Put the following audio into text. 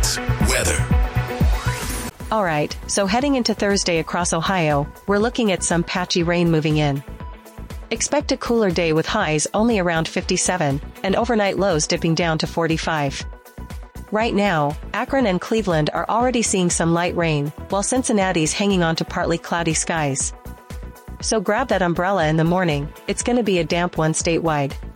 Sports weather. Alright, so heading into Thursday across Ohio, we're looking at some patchy rain moving in. Expect a cooler day with highs only around 57, and overnight lows dipping down to 45. Right now, Akron and Cleveland are already seeing some light rain, while Cincinnati's hanging on to partly cloudy skies. So grab that umbrella in the morning, it's gonna be a damp one statewide.